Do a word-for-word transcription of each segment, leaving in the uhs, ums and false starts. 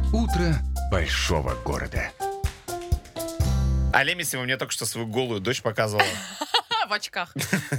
Утро большого города. А Лемесева мне только что свою голую дочь показывала. В очках.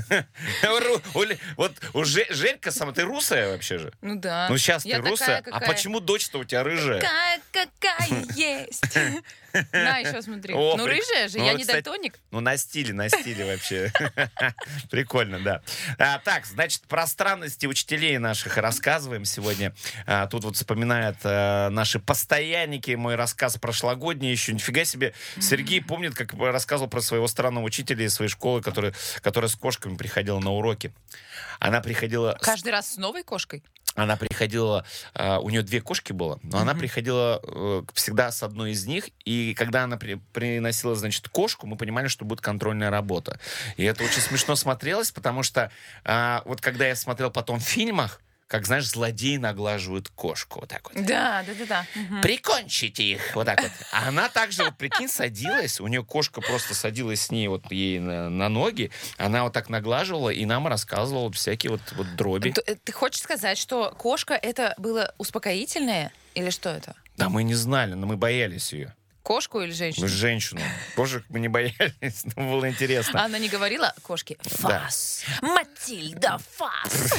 Вот у Желька сама, ты русая вообще же? Ну да. Ну сейчас ты Я русая, такая, а какая. почему дочь-то у тебя рыжая? Какая, какая есть. На, еще смотри. О, Ну, прик- рыжая же, ну, я вот, не кстати, дальтоник. Ну, на стиле, на стиле вообще. Прикольно, да. А, так, значит, про странности учителей наших рассказываем сегодня. А, тут вот вспоминают а, наши постоянники мой рассказ прошлогодний еще. Нифига себе. Сергей помнит, как рассказывал про своего странного учителя из своей школы, который, которая с кошками приходила на уроки. Она приходила... с- Каждый раз с новой кошкой? Она приходила, э, у нее две кошки было, но она приходила э, всегда с одной из них, и когда она при- приносила, значит, кошку, мы понимали, что будет контрольная работа. И это очень смешно смотрелось, потому что э, вот когда я смотрел потом в фильмах, как, знаешь, злодеи наглаживают кошку, вот так вот. Да, да, да, да. Мгм. Прикончите их, вот так вот. А она также, вот прикинь, садилась, у нее кошка просто садилась с ней вот ей на, на ноги, она вот так наглаживала и нам рассказывала вот всякие вот, вот дроби. Т- э, Ты хочешь сказать, что кошка это было успокоительное? Или что это? Да мы не знали, но мы боялись ее. Кошку или женщину? Женщину. Кошек мы не боялись, но было интересно. А она не говорила кошке? Да. Фас. Матильда, фас.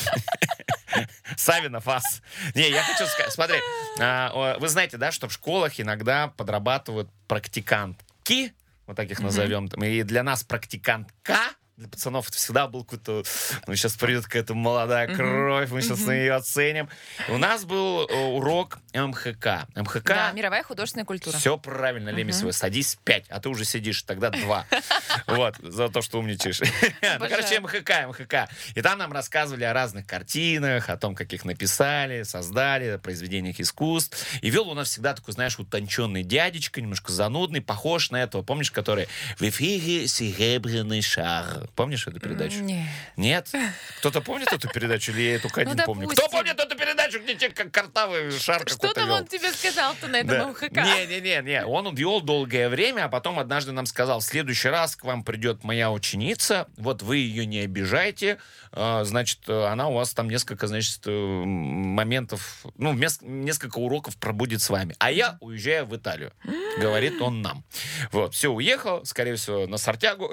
Савина, фас. Не, я хочу сказать, смотри, а, о, вы знаете, да, что в школах иногда подрабатывают практикантки, вот так их назовем, там, и для нас практикантка, для пацанов это всегда был какой-то, ну, сейчас придет какая-то молодая кровь, мы сейчас на ее оценим. У нас был э, урок эм ха ка. эм ха ка Да, мировая художественная культура. Все правильно, Лемесева. Садись пять, а ты уже сидишь, тогда два. Вот, за то, что умничаешь. Ну, короче, эм ха ка, эм ха ка. И там нам рассказывали о разных картинах, о том, как их написали, создали, о произведениях искусств. И вел у нас всегда такой, знаешь, утонченный дядечка, немножко занудный, похож на этого, помнишь, который «В эфире серебряный шар». Помнишь эту передачу? Нет. Нет? Кто-то помнит эту передачу, или я только один Ну, помню? допустим. Кто помнит эту передачу, где человек как картавый шар Что какой-то там вел? он тебе сказал-то на этом Да. эм ха ка? Не-не-не, не. Он вел долгое время, а потом однажды нам сказал: в следующий раз к вам придет моя ученица, вот вы ее не обижайте, а, значит, она у вас там несколько, значит, э, моментов, ну, мес- несколько уроков пробудет с вами. А я уезжаю в Италию, говорит он нам. Вот, все, уехал, скорее всего, на Сартягу.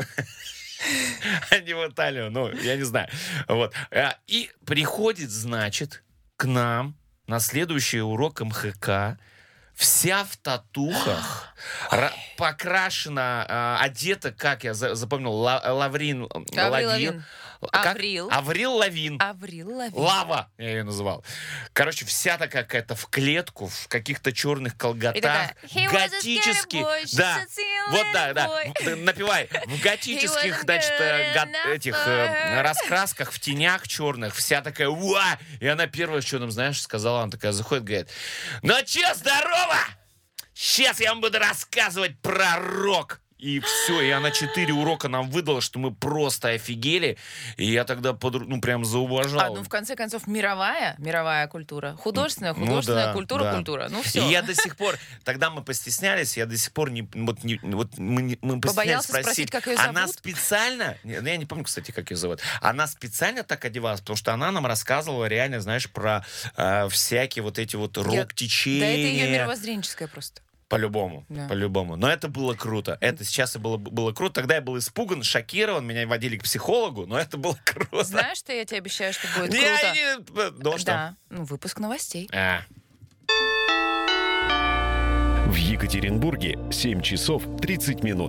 А не в Италию, ну, я не знаю. Вот. А, И приходит, значит, к нам на следующий урок эм ха ка вся в татухах, ра- покрашена, а, одета, как я за- запомнил, Ла- Лаврин, Аврил Лавин. Лавин. Как? Аврил. Аврил Лавин. Аврил Лавин. Лава, я ее называл. Короче, вся такая какая-то в клетку, в каких-то черных И колготах. такая, «He was a Готически. scary boy, she's Да. a silly Вот да, да. boy». В- Напевай. В готических, wasn't значит, э, good го- enough этих for э, her. раскрасках, в тенях черных. Вся такая, уа! И она первое, что нам, знаешь, сказала, она такая заходит, говорит: ну че, здорово! Сейчас я вам буду рассказывать про рок. И все, и она четыре урока нам выдала, что мы просто офигели. И я тогда под, ну, прям зауважал. А, ну, в конце концов, мировая, мировая культура. Художественная, Ну художественная да, культура, да. культура. Ну, И все. я до сих пор, тогда мы постеснялись, я до сих пор не, вот, не, вот мы, не- мы постеснялись Побоялся спросить, спросить, как её она зовут? специально, не, ну, я не помню, кстати, как ее зовут, она специально так одевалась, потому что она нам рассказывала реально, знаешь, про э, всякие вот эти вот Я- рок-течения. Да это ее мировоззренческая просто. По-любому, Да. по-любому. Но это было круто. Это сейчас и было, было круто. Тогда я был испуган, шокирован, меня водили к психологу, но это было круто. Знаешь, что я тебе обещаю, что будет Не, круто? не, ну что? Да, ну, выпуск новостей. А. В Екатеринбурге семь часов тридцать минут.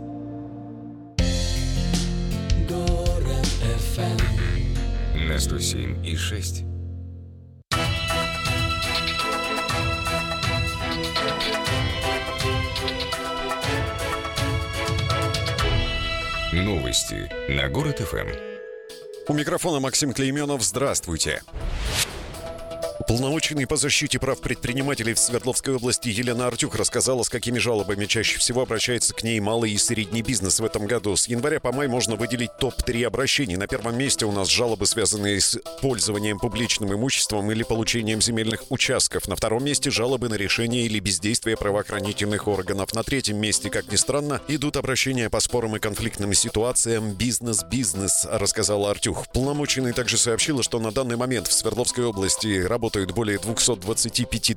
На сто семь и шесть. Новости на Город эф эм. У микрофона Максим Клейменов. Здравствуйте. Уполномоченный по защите прав предпринимателей в Свердловской области Елена Артюх рассказала, с какими жалобами чаще всего обращается к ней малый и средний бизнес в этом году. С января по май можно выделить топ три обращений. На первом месте у нас жалобы, связанные с пользованием публичным имуществом или получением земельных участков. На втором месте жалобы на решение или бездействие правоохранительных органов. На третьем месте, как ни странно, идут обращения по спорам и конфликтным ситуациям «Бизнес-бизнес», рассказала Артюх. Уполномоченный также сообщила, что на данный момент в Свердловской области работают более двести двадцать пять